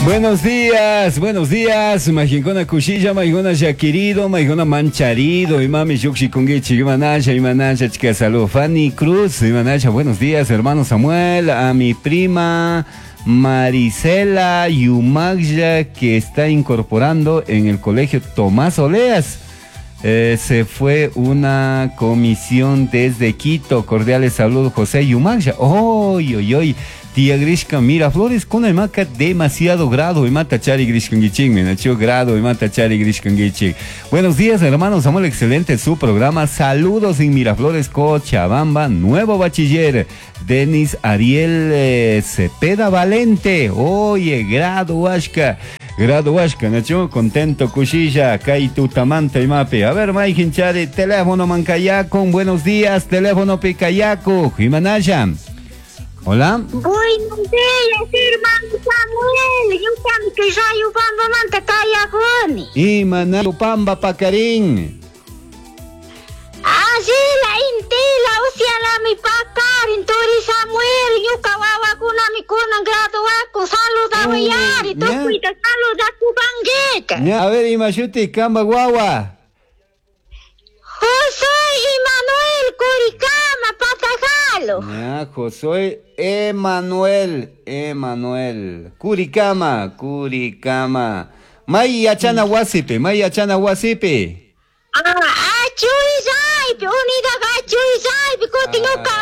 Buenos días, Majingona Cuchilla, Majingona ya querido, Majingona mancharido, y mami Yuxi Kungichi, Imanasha, chica salud, Fanny Cruz, Imanasha, buenos días, hermano Samuel, a mi prima Marisela Yumagya, que está incorporando en el colegio Tomás Oleas. Se fue una comisión desde Quito, cordiales saludos, José Yumagya. Oy. Tía Grishka Miraflores con el maca demasiado grado y mata chari Grishkangiching, me nació grado y mata chari Grishkangiching. Buenos días, hermanos Samuel, excelente su programa. Saludos en Miraflores, Cochabamba, nuevo bachiller. Denis Ariel Cepeda Valente. Oye, grado Huasca, nació contento, Cuchilla, Kaitu Tamanta y Mape. A ver, Maikin Chari, teléfono Mancayaco, buenos días, teléfono Picayaco, Jimanaya. Hola. Buenos días, hermano Samuel. Yo también que rayo pamba manta kaya joni. Y maná pamba pacarín. Así la intela, usiala mi pacar, intori Samuel, yo kawawa kuna mi kuna graduaco, saluda wayari, tu cuida saluda tu bangueta. A ver, Imashuti, Kamba Guagua. José Emanuel Curicama, Patajalo. Ya, José Emanuel. Curicama. May achana wasipe. Chuizaipe, unida ga chuizaipe, koti nyuka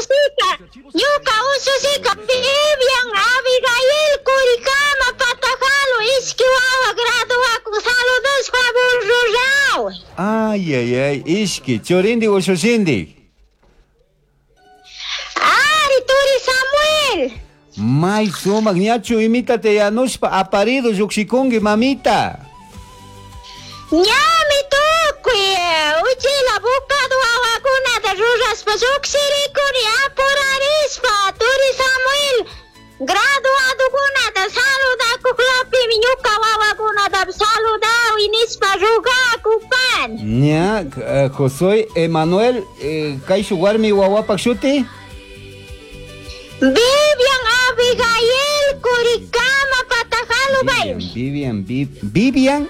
uso sika, Vivian Abigail Curicama, Patajalo, Iskiwawa, graduaco, saludos, favor, Rurao. Ay, Iski, Chorindi o Shoshindi. Turi Samuel. May suma, ñachu, imítate ya nospa, aparido, yuxikungi, mamita. Ñami tukui, uchi la boca do awaguna de ruras pasuxirikuni apurarispa, Turi Samuel. Graduado guna de saluda kuklapi miñuka wawaguna de saluda inispa ruga kupan. Ña, José Emanuel, kaishu warmi wawapakshuti. Vivian Abigail Curicama, Patajalo, bay. Vivian.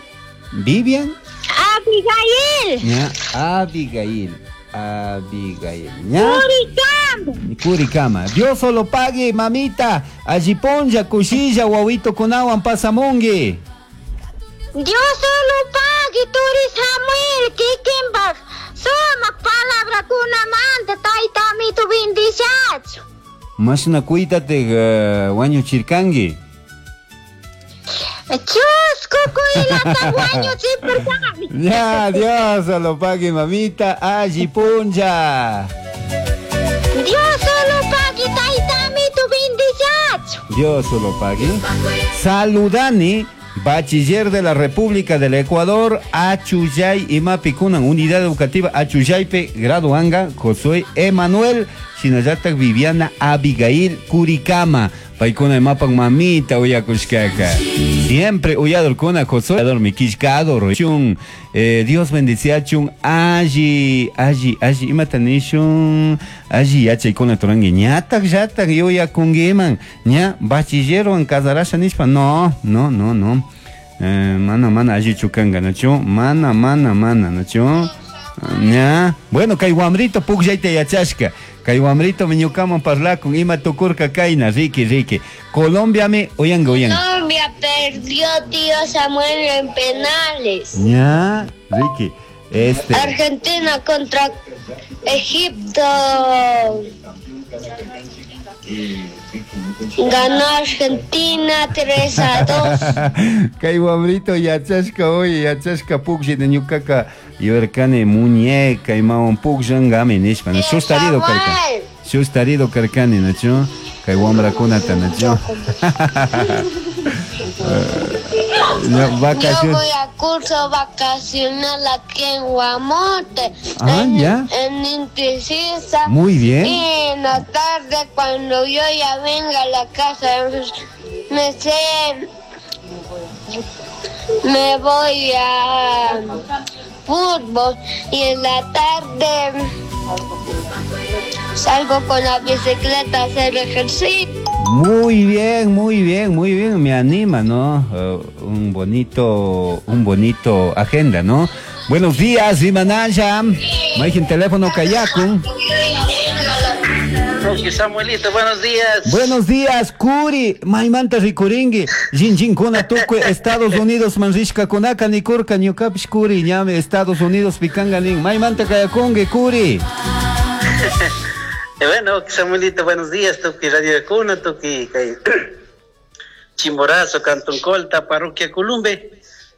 Abigail. Ya, Abigail. Ya. Curicama. Dios solo pague, mamita. Ajiponja, Cuchilla, Wawito Kunawan, Pasamongue. Dios solo pague, Turi Samuel, Kikimba. Soma palabra kunamante, taitami tu bendición. Más una cuídate, Guaño Chircangue. Chusco, cuídate, Guaño Chircangue. Ya, Dios solo pague, mamita. Ajiponja. Dios solo pague, taitami tu bendición. Dios solo pague. Saludani, bachiller de la República del Ecuador, Achuyay y Mapicunan, Unidad Educativa Achuyaype, graduanga, José Emanuel, Shinayatak Viviana Abigail Curicama, Paicuna Mapan mamita, Uyakushkaka. Siempre Uyador Kuna, José, Uyador Mikishkador, Chun, Dios bendice Chun, Aji, Imatanishun, Aji, Yachaikuna Torangi, Ñatak, Yatak, Yoyakungeman, Ña, bachillero en Casarasha Nispa, no. Mana, Aji Chukanga, Nacho, mana, Nacho. Ya. Bueno, Kaiwamrito Pugjaite Yachashka. Kaiwamrito Miñucamo parla con Ima Tukurka Kaina, Ricky. Colombia me oyan. Colombia perdió, tío Samuel, en penales. Ya, Ricky. Argentina contra Egipto. Ganó Argentina 3-2. Kaiwamrito Yachashka, oye, Yachashka Pugji de Ñucaca. Yorkane muñeca y maon Pugjangame Nishman. Shustarido Karkane, Nacho. Kaiwambra Kunata, Nacho. Yo voy a curso vacacional aquí en Guamote. Ya. En Intisisa. Muy bien. Y en la tarde, cuando yo ya venga a la casa, me voy a fútbol. Y en la tarde salgo con la bicicleta a hacer ejercicio. Muy bien, muy bien, muy bien, me anima, ¿no? Un bonito agenda, ¿no? Buenos días, Imanaya. Maijin teléfono Kayakun. Samuelito, buenos días. Buenos días, Kuri. Maimanta Rikuringi. Jin Kuna Tukwe, Estados Unidos, Manrishka Kunaka, Nikurka, Nyukapish Kuri, Ñame, Estados Unidos, Pikanganin. Maimanta Kayakungi, Kuri. Bueno, Samuelito, buenos días. Tuki Radio de Cuna, Tuki Chimborazo, Cantón Colta, Parroquia Columbe.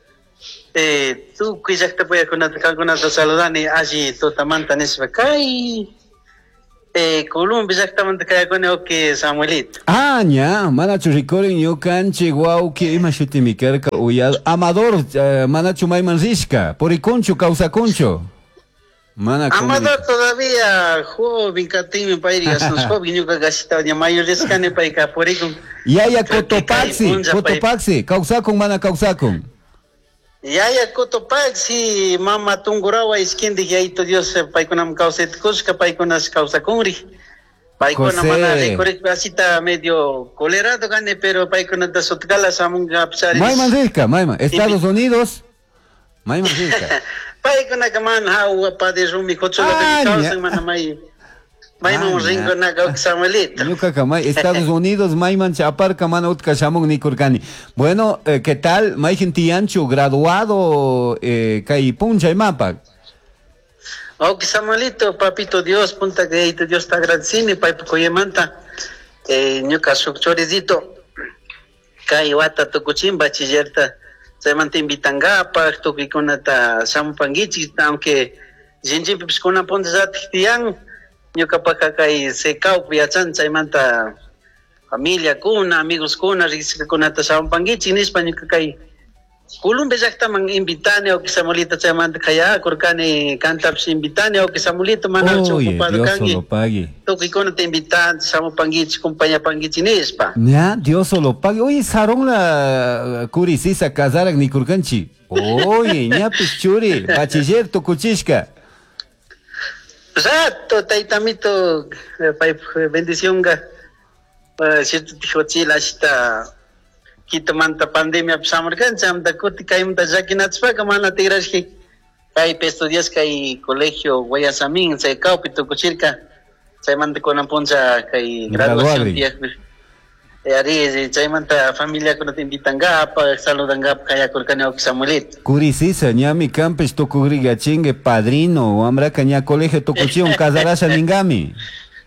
Tuki ya te voy a contar algunas de saludani allí, Totamanta Nesbacay. Columbe exactamente kaya con el que Samuelito. Ya, manachu recording yo canche guau que ima shuti mi kerka uyal Amador manachu maiman rishka por iconcho causa concho. Amador todavía joven catim pairigas nos joven yo gasita de mayor descane paika por icon. Ya Cotopaxi causa con mana causa con. Ya Cotopaxi mama tungurawa iskin de yaito Dios paikonam causa kuska paikonas causa conri. Paikona mana recorre asita medio colerado gane pero paikona da sotkala samunga psari. Maiman rica, Maiman, Estados Unidos. Maiman rica. Paikona kaman hawa pa de rumi kochola de causa mana mai. Maiman ringo na gau Samuelito. Yuka kamai Estados Unidos Maiman chapar kamana utka shamung ni kurkani. Bueno, ¿qué tal? Maijin tianchu graduado kai puncha y mapa. Ok, Samuelito, papito Dios, punta que Dios está agradecido, paipo coyemanta, ñuka succhorizito, kai wata tokuchin bachillerta, se manta invitangapa, tokikonata samupangichi, aunque jinjipi piskona ponte zatitian, ñuka paka kai se kau piachan, se manta familia kuna, amigos kuna, rixikonata samupangichi, nispa ñuka kai Columbe exactamente invitane o que Samuelito se manda kaya kurkane cantaps invitane o que Samuelito manar ocupado kangi. Toki kono te invitan samu pangichi compañía pangichi nispa. Ya, Dios solo pague. Oye, sarong la curisisa kazarak ni kurkanchi. Oye, ña pichuri, bachiller tokuchishka. Exacto, taitamito bendición ga. Cierto dijo chila está kita manta pandemia samarkan sam da kuti kai manta jakinatspa kamana tirashki kai estudias kai colegio Guayasamín se kaupito kuchirka se manta con poncha kai graduación dia ari se manta familia con te invitan gapa saludan gap kaya kurkane ok Samuelito kurisisa ñami campes tokugriga chingue padrino amra kanya colegio tokuchion casarasa ningami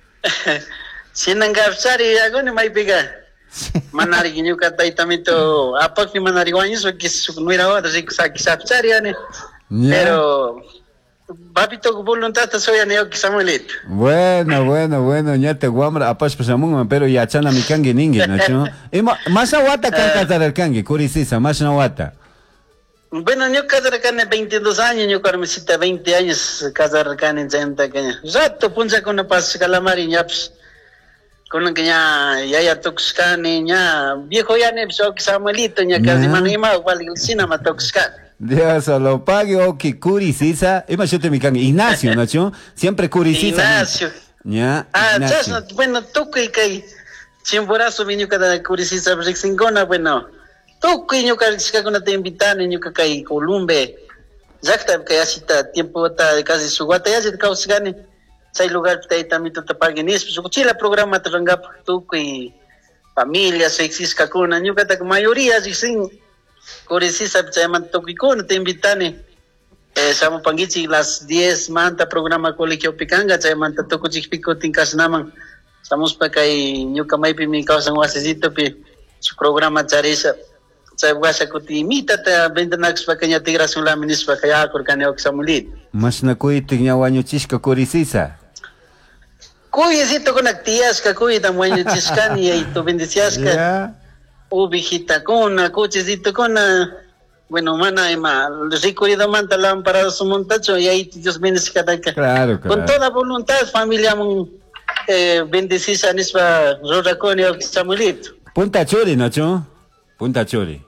sinangap sari agone mai piga manari ginyuka taitamito apak ni manari guanyos que no era ahora así que sapchariane pero papito voluntad soy aneo que Samuelito bueno ya te guamra apas pasamun pero ya chana mi kangi ningi nacho más awata kan casar el kangi kurisisa más awata bueno yo casar kan 22 años yo carmesita 20 años casar kan en senta kanya rato punza con pas calamari nyaps con que ya toxcane ya viejo ya nepso que Samuelito ya casi manima igual cinema toxcane Dios lo pague o que curisisa imagínate mi cangue Ignacio nacho siempre curisisa Ignacio ya Ignacio bueno toque que chimborazo vino cada curisisa rexingona bueno toque yo que con te invitan yo que kai Columbe ya que así tiempo está casi su guata ya se causgane sai lugar que también te paguen eso su chila programa te rangap tú y familia se existe con año que la mayoría sin coresisa se llaman tú con te invitan samu pangichi las 10 manta programa colegio Picanga se llaman tú con chipico tinkas naman estamos para que yo camay mi causa un asesito su programa charisa se guasa que te imita te vendenax para que ya te gracias la ministra para que ya corcaneo que Samuelito mas na kuy tignya wanyo chishka kurisisa Cuyecito con actividades que cuy tamaño chiscani y tu bendiciasca ubijita con cochecito con bueno mana ema recorrido manta lámpara su montacho y ahí Dios bendice claro con toda voluntad familia bendecisa nispa roraconio Samuelito Punta Chori nacho Punta Chori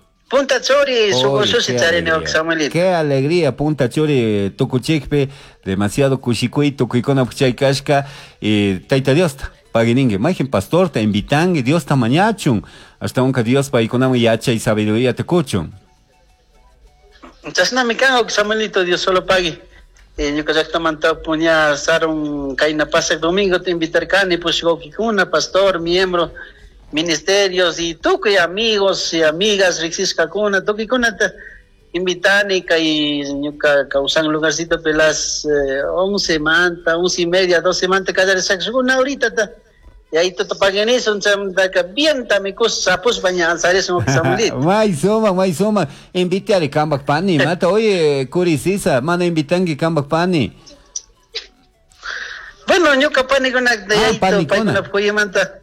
Samuelito. Qué alegría, Punta Chori, Tokuchikpe, demasiado kushikui, Tukikona Puchaykashka, y Taita Diosta, paginingue, majen pastor, te invitan y Dios tamañachun, hasta un Dios pa iconamo yacha y sabiduría te cuchun. Chasna mi cango que Samuelito Dios solo pague. Yo que ya está mantado puña saron caina pasa el domingo te invitar cani pues una pastor, miembro, ministerios y tú que amigos y amigas rexisca kuna, tú que kuna te invitan y causan lugarcito pelas 11 manta, 11:30, 12 manta cada una ahorita ta. Y ahí te paguen eso, un chamdaca bien tamicos sapos bañan, ¿sabes? No que Samuelito. Mais soma, invite a Kambak Pani, mata, oye, Curisisa, mana invitan que Kambak Pani. Bueno, yo capani con la de ahí, para con la polla manta.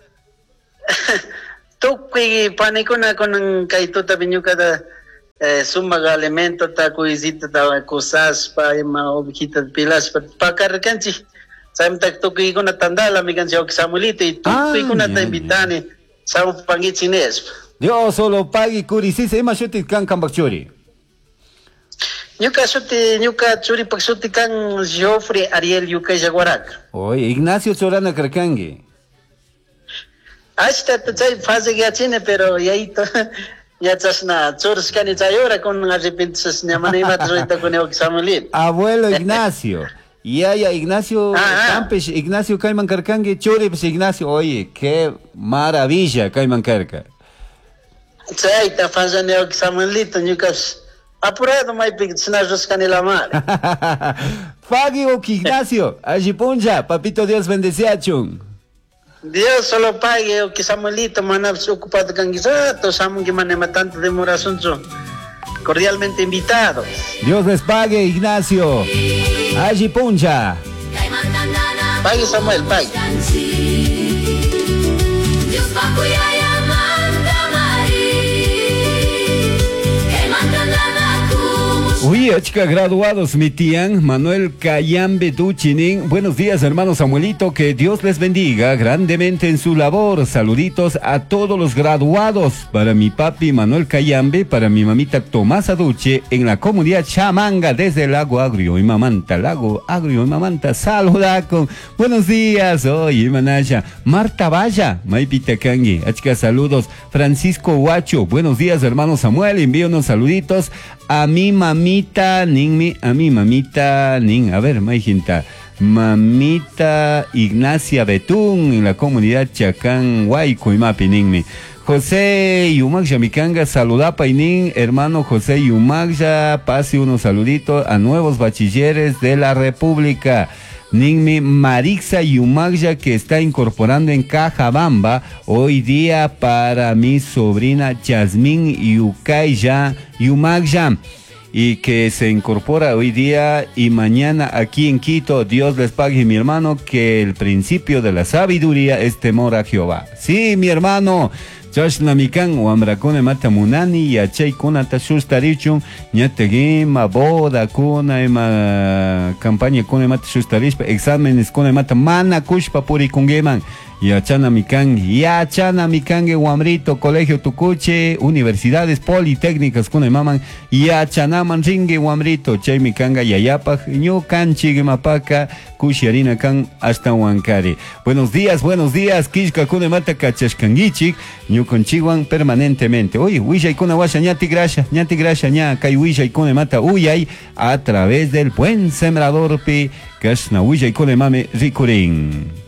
Tú que pani con caito también yo cada suma elemento ta cuisita ta cosas para ma objitas pilas para carcanchi. Sabi tak que con la tandala mi canción que Samuelito y tú que con la invitane sa pangit chines. Yo solo pagi Curisisa, ima shuti kan Kambak Churi. Ñuka churi paksuti kan Joffre Ariel yuka Jaguarac. Oye, Ignacio Chorana Carcangue. Hasta te chay fase que achine, pero ya ahí ya chasna choros cani chayora con arrepentidos ñamana iba ahorita con el Samuelito. Abuelo Ignacio. Ya Ignacio Campes, Ignacio Caiman Carcangue, churi pues Ignacio, oye, qué maravilla Caiman Carca. Chay ta fase el Samuelito ñukas. Apurado, mai pignados canela mar. Fagi o Ignacio, Ajipunja, papito Dios bendice chung. Dios solo pague o que Samuelito manabs ocupado con guisato, Samu que manema tanto de morazón cordialmente invitados. Dios les pague, Ignacio. Ajipunja. Pague Samuel, pague. Uy, chica, graduados, mi tían Manuel Cayambe Duchinin. Buenos días, hermano Samuelito, que Dios les bendiga grandemente en su labor. Saluditos a todos los graduados. Para mi papi Manuel Cayambe, para mi mamita Tomasa Duche, en la comunidad Chamanga, desde el Lago Agrio y Mamanta. Lago Agrio y Mamanta, saludaco. Buenos días, oye, manaya. Marta Valla, Maipita Kangi. Chica, saludos. Francisco Huacho, buenos días, hermano Samuel. Envío unos saluditos a mi mamita Ning, a ver, Maijinta, mamita Ignacia Betún, en la comunidad Chacán, Huayco y Mapi Ningmi. José Yumagya Mikanga, saludapa y nin, hermano José Yumagya, pase unos saluditos a nuevos bachilleres de la República. Ningmi Marixa Yumagya, que está incorporando en Cajabamba hoy día para mi sobrina Yasmín Yukaya Yumagya, y que se incorpora hoy día y mañana aquí en Quito. Dios les pague, mi hermano, que el principio de la sabiduría es temor a Jehová. Sí, mi hermano. Chashnamikan o Ambrakone mata munani y achay kuna tashustarichun ñategi ma boda kuna ema campaña kuna mata shustarishpa exámenes kuna mata mana kushpa puri kungeman yachana mikan Guamrito colegio Tucuche universidades politécnicas kuna maman yachanaman ringe Guamrito chay mikanga yayapaj ñu kanchi mapaka kushiarina kan hasta Huancari. Buenos días kishka kuna mata kachashkangichik ñu conchiguan permanentemente. Oye, Wishay kuna washa ñati grasha ña kai Wishay kuna mata uyay a través del buen sembrador pi kashna Wishay kuna mame rikurin.